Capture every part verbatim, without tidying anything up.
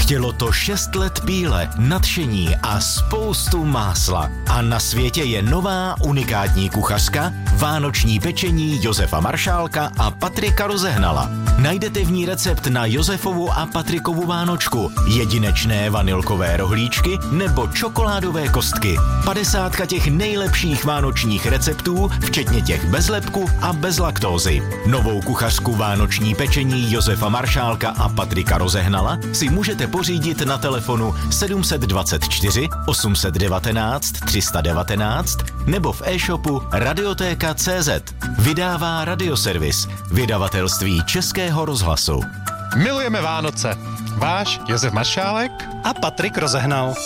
Chtělo to šest let píle, nadšení a spoustu másla. A na světě je nová unikátní kuchařka, vánoční pečení Josefa Maršálka a Patrika Rozehnala. Najdete v ní recept na Josefovu a Patrikovu vánočku, jedinečné vanilkové rohlíčky nebo čokoládové kostky. Padesátka těch nejlepších vánočních receptů, včetně těch bez lepku a bez laktózy. Novou kuchařku vánoční pečení Josefa Maršálka a Patrika Rozehnala si můžete pořídit na telefonu sedm dvacet čtyři osm devatenáct tři sta devatenáct nebo v e-shopu radiotéka tečka cé zet. Vydává Radioservis, vydavatelství Českého rozhlasu. Milujeme Vánoce. Váš Josef Maršálek a Patrik Rozehnal.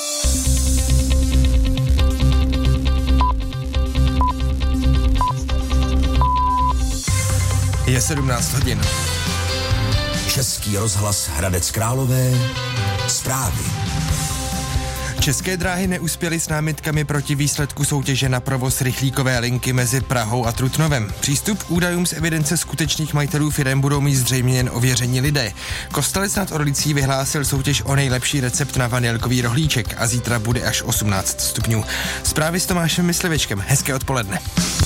Je sedmnáct hodin. Český rozhlas Hradec Králové. Zprávy. České dráhy neuspěly s námitkami proti výsledku soutěže na provoz rychlíkové linky mezi Prahou a Trutnovem. Přístup k údajům z evidence skutečných majitelů firem budou mít zřejmě jen ověření lidé. Kostelec nad Orlicí vyhlásil soutěž o nejlepší recept na vanilkový rohlíček a zítra bude až osmnáct stupňů. Zprávy s Tomášem Myslivečkem. Hezké odpoledne.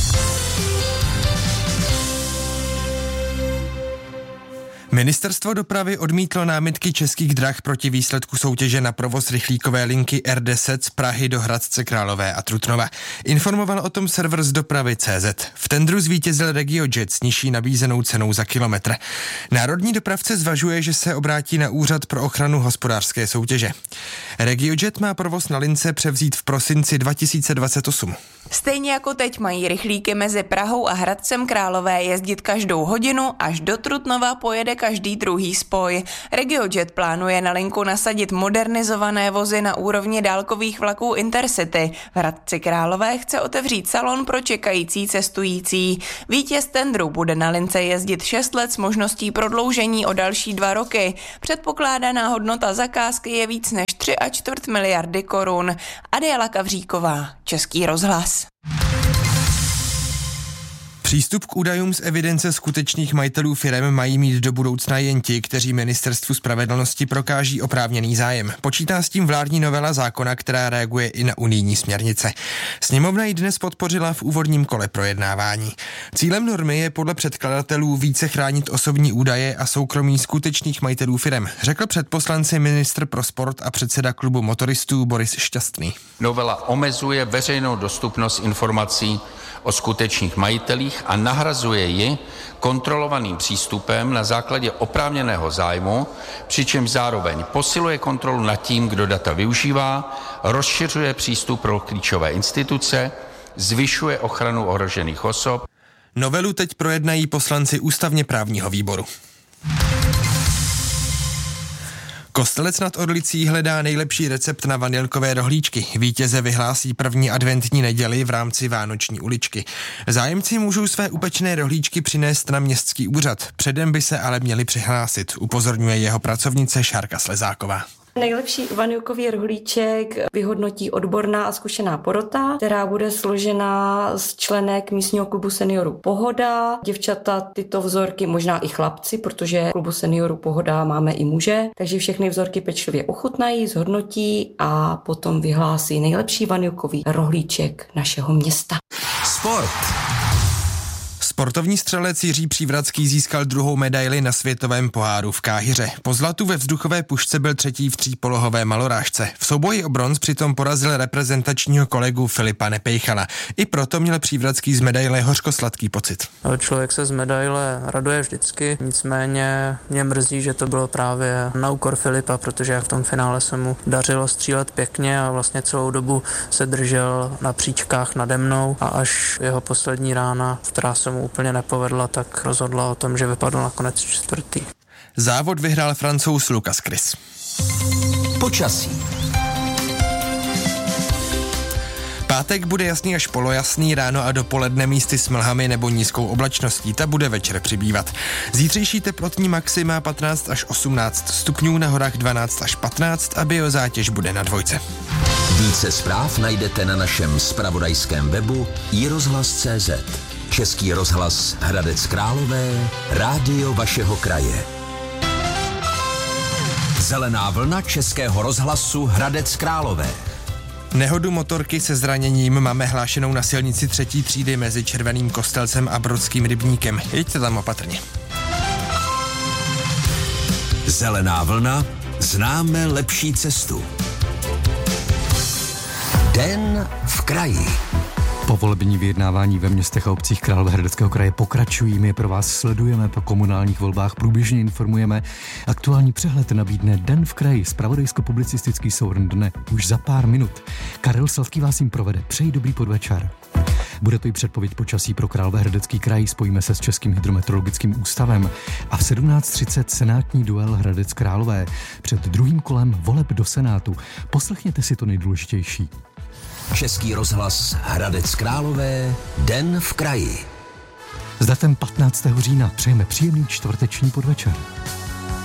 Ministerstvo dopravy odmítlo námitky Českých drah proti výsledku soutěže na provoz rychlíkové linky R deset z Prahy do Hradce Králové a Trutnova. Informoval o tom server z dopravy tečka cé zet. V tendru zvítězil RegioJet s nižší nabízenou cenou za kilometr. Národní dopravce zvažuje, že se obrátí na Úřad pro ochranu hospodářské soutěže. RegioJet má provoz na lince převzít v prosinci dva tisíce dvacet osm. Stejně jako teď mají rychlíky mezi Prahou a Hradcem Králové jezdit každou hodinu, až do Trutnova pojede každý druhý spoj. RegioJet plánuje na linku nasadit modernizované vozy na úrovni dálkových vlaků Intercity. V Hradci Králové chce otevřít salon pro čekající cestující. Vítěz tendru bude na lince jezdit šest let s možností prodloužení o další dva roky. Předpokládaná hodnota zakázky je víc než tři a čtvrt miliardy korun. Adéla Kavříková, Český rozhlas. Přístup k údajům z evidence skutečných majitelů firem mají mít do budoucna jen ti, kteří Ministerstvu spravedlnosti prokáží oprávněný zájem. Počítá s tím vládní novela zákona, která reaguje i na unijní směrnice. Sněmovna ji dnes podpořila v úvodním kole projednávání. Cílem normy je podle předkladatelů více chránit osobní údaje a soukromí skutečných majitelů firem, řekl před poslanci ministr pro sport a předseda klubu motoristů Boris Šťastný. Novela omezuje veřejnou dostupnost informací o skutečných majitelích a nahrazuje ji kontrolovaným přístupem na základě oprávněného zájmu, přičemž zároveň posiluje kontrolu nad tím, kdo data využívá, rozšiřuje přístup pro klíčové instituce, zvyšuje ochranu ohrožených osob. Novelu teď projednají poslanci ústavně právního výboru. Kostelec nad Orlicí hledá nejlepší recept na vanilkové rohlíčky. Vítěze vyhlásí první adventní neděli v rámci Vánoční uličky. Zájemci můžou své upečené rohlíčky přinést na městský úřad. Předem by se ale měli přihlásit, upozorňuje jeho pracovnice Šárka Slezáková. Nejlepší vanilkový rohlíček vyhodnotí odborná a zkušená porota, která bude složena z členek místního klubu seniorů Pohoda. Děvčata tyto vzorky, možná i chlapci, protože v klubu seniorů Pohoda máme i muže, takže všechny vzorky pečlivě ochutnají, zhodnotí a potom vyhlásí nejlepší vanilkový rohlíček našeho města. Sport. Sportovní střelec Jiří Přívratský získal druhou medaili na světovém poháru v Káhiře. Po zlatu ve vzduchové pušce byl třetí v třípolohové malorážce. V souboji o bronz přitom porazil reprezentačního kolegu Filipa Nepejchala. I proto měl Přívratský z medaile hořkosladký pocit. Člověk se z medaile raduje vždycky, nicméně mě mrzí, že to bylo právě na úkor Filipa, protože jak v tom finále se mu dařilo střílet pěkně a vlastně celou dobu se držel na příčkách nade mnou a až jeho poslední rána, která se mu úplně nepovedla, tak rozhodla o tom, že vypadl nakonec čtvrtý. Závod vyhrál Francouz Lucas Chris. Počasí. Pátek bude jasný až polojasný, ráno a dopoledne místy s mlhami nebo nízkou oblačností, ta bude večer přibývat. Zítřejší teplotní maxima patnáct až osmnáct stupňů, na horách dvanáct až patnáct a biozátěž bude na dvojce. Více zpráv najdete na našem zpravodajském webu i rozhlas tečka cé zet. Český rozhlas Hradec Králové, rádio vašeho kraje. Zelená vlna Českého rozhlasu Hradec Králové. Nehodu motorky se zraněním máme hlášenou na silnici třetí třídy mezi Červeným Kostelcem a Brodským Rybníkem. Jeďte tam opatrně. Zelená vlna, známe lepší cestu. Den v kraji. Povolební vyjednávání ve městech a obcích Královéhradeckého kraje pokračují. My pro vás sledujeme po komunálních volbách, průběžně informujeme. Aktuální přehled nabídne Den v kraji, zpravodajsko-publicistický souhrn dne už za pár minut. Karel Sladký vás jim provede. Přeji dobrý podvečer. Bude to i předpověď počasí pro Královéhradecký kraj, spojíme se s Českým hydrometeorologickým ústavem a v sedmnáct třicet senátní duel Hradec Králové před druhým kolem voleb do Senátu. Poslechněte si to nejdůležitější. Český rozhlas Hradec Králové, Den v kraji. S datem patnáctého října přejeme příjemný čtvrteční podvečer.